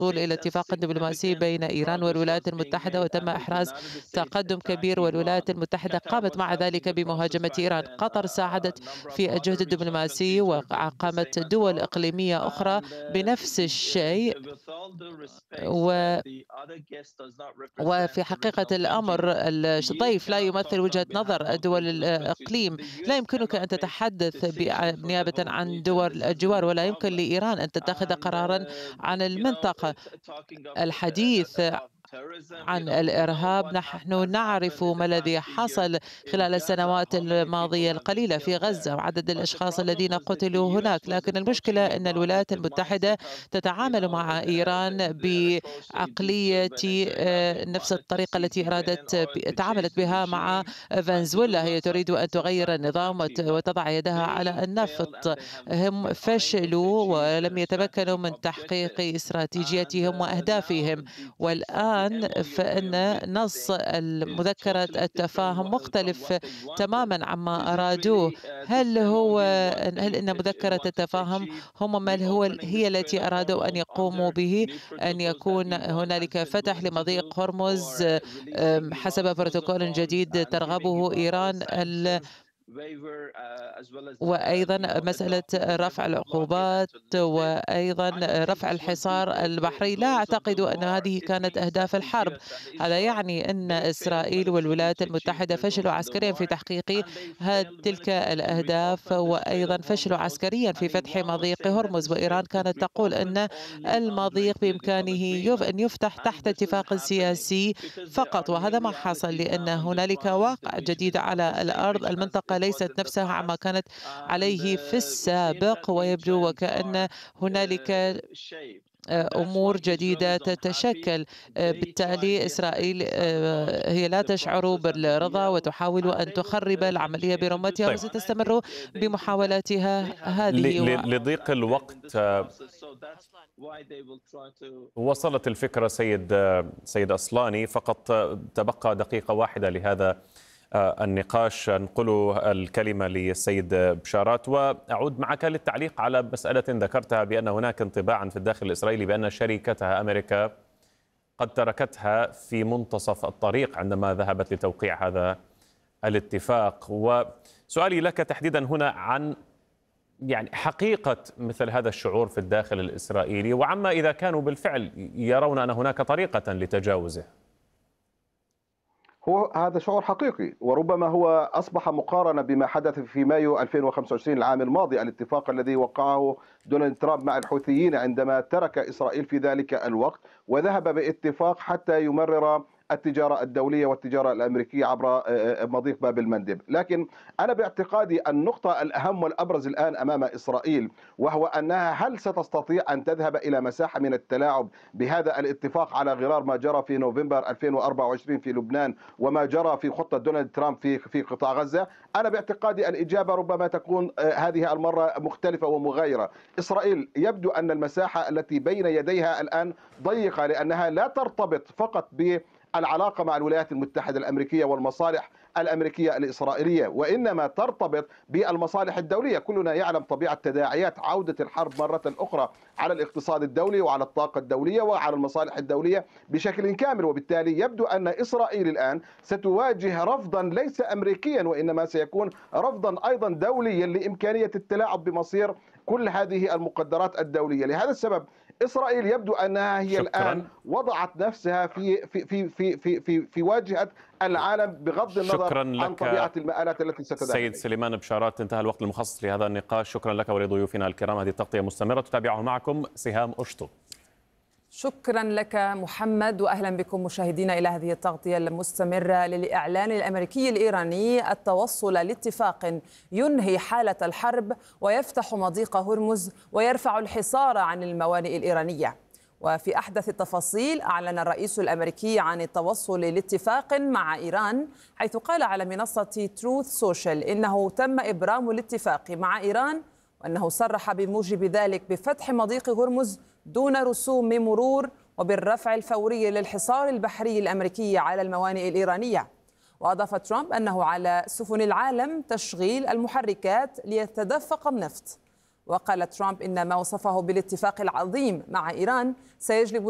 الوصول إلى اتفاق دبلوماسي بين إيران والولايات المتحدة، وتم إحراز تقدم كبير، والولايات المتحدة قامت مع ذلك بمهاجمة إيران. قطر ساعدت في الجهد الدبلوماسي، وقامت دول إقليمية أخرى بنفس الشيء. وفي حقيقة الأمر الضيف لا يمثل وجهة نظر دول الإقليم. لا يمكنك أن تتحدث نيابة عن دول الجوار، ولا يمكن لإيران أن تتخذ قرارا عن المنطقة. الحديث عن الإرهاب، نحن نعرف ما الذي حصل خلال السنوات الماضية القليلة في غزة وعدد الأشخاص الذين قتلوا هناك، لكن المشكلة أن الولايات المتحدة تتعامل مع إيران بعقلية نفس الطريقة التي تعاملت بها مع فنزويلا. هي تريد أن تغير النظام وتضع يدها على النفط. هم فشلوا ولم يتمكنوا من تحقيق استراتيجيتهم وأهدافهم، والآن فإن نص مذكرة التفاهم مختلف تماما عما أرادوه. هل إن مذكرة التفاهم هي التي أرادوا أن يقوموا به، أن يكون هنالك فتح لمضيق هرمز حسب بروتوكول جديد ترغبه إيران، وأيضا مسألة رفع العقوبات، وأيضا رفع الحصار البحري؟ لا أعتقد أن هذه كانت أهداف الحرب. هذا يعني أن إسرائيل والولايات المتحدة فشلوا عسكريا في تحقيق تلك الأهداف، وأيضا فشلوا عسكريا في فتح مضيق هرمز. وإيران كانت تقول أن المضيق بإمكانه أن يفتح تحت اتفاق سياسي فقط، وهذا ما حصل، لأن هنالك واقع جديد على الأرض. المنطقة ليست نفسها عما كانت عليه في السابق، ويبدو وكأن هنالك أمور جديدة تتشكل. بالتالي إسرائيل هي لا تشعر بالرضا وتحاول أن تخرب العملية برمتها، طيب، وستستمر بمحاولاتها هذه. لضيق الوقت وصلت الفكرة سيد أصلاني. فقط تبقى دقيقة واحدة لهذا النقاش. أنقل الكلمة للسيد بشارات، وأعود معك للتعليق على مسألة ذكرتها، بأن هناك انطباعا في الداخل الإسرائيلي بأن شركتها أمريكا قد تركتها في منتصف الطريق عندما ذهبت لتوقيع هذا الاتفاق. وسؤالي لك تحديدا هنا عن حقيقة مثل هذا الشعور في الداخل الإسرائيلي، وعما إذا كانوا بالفعل يرون أن هناك طريقة لتجاوزه. هو هذا شعور حقيقي، وربما هو أصبح مقارنة بما حدث في مايو 2025 العام الماضي، الاتفاق الذي وقعه دونالد ترامب مع الحوثيين عندما ترك إسرائيل في ذلك الوقت وذهب باتفاق حتى يمرر التجارة الدولية والتجارة الأمريكية عبر مضيق باب المندب. لكن أنا باعتقادي النقطة الأهم والأبرز الآن أمام إسرائيل، وهو أنها هل ستستطيع أن تذهب إلى مساحة من التلاعب بهذا الاتفاق على غرار ما جرى في نوفمبر 2024 في لبنان وما جرى في خطة دونالد ترامب في قطاع غزة؟ أنا باعتقادي الإجابة ربما تكون هذه المرة مختلفة ومغايرة. إسرائيل يبدو أن المساحة التي بين يديها الآن ضيقة، لأنها لا ترتبط فقط العلاقة مع الولايات المتحدة الأمريكية والمصالح الأمريكية الإسرائيلية، وإنما ترتبط بالمصالح الدولية. كلنا يعلم طبيعة تداعيات عودة الحرب مرة أخرى على الاقتصاد الدولي وعلى الطاقة الدولية وعلى المصالح الدولية بشكل كامل. وبالتالي يبدو أن إسرائيل الآن ستواجه رفضا ليس أمريكيا، وإنما سيكون رفضا أيضا دوليا لإمكانية التلاعب بمصير كل هذه المقدرات الدولية. لهذا السبب إسرائيل يبدو أنها هي الآن وضعت نفسها في واجهة العالم بغض النظر عن طبيعة المآلات التي ستدعم. سيد سليمان بشارات، انتهى الوقت المخصص لهذا النقاش. شكرا لك ولضيوفنا الكرام. هذه التغطية مستمرة تتابعه معكم سهام أشطو. شكرا لك محمد، وأهلا بكم مشاهدينا إلى هذه التغطية المستمرة للإعلان الأمريكي الإيراني التوصل لاتفاق ينهي حالة الحرب ويفتح مضيق هرمز ويرفع الحصار عن الموانئ الإيرانية. وفي أحدث التفاصيل، أعلن الرئيس الأمريكي عن التوصل لاتفاق مع إيران، حيث قال على منصة تروث سوشيال إنه تم إبرام الاتفاق مع إيران، وأنه صرح بموجب ذلك بفتح مضيق هرمز دون رسوم مرور وبالرفع الفوري للحصار البحري الأمريكي على الموانئ الإيرانية. وأضاف ترامب أنه على سفن العالم تشغيل المحركات ليتدفق النفط. وقال ترامب إن ما وصفه بالاتفاق العظيم مع إيران سيجلب